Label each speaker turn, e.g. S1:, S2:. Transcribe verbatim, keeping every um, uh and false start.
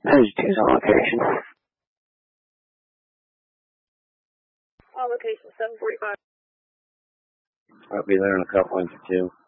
S1: Page two's on location.
S2: On location, seven forty-five.
S1: I'll be there in a couple inches, too.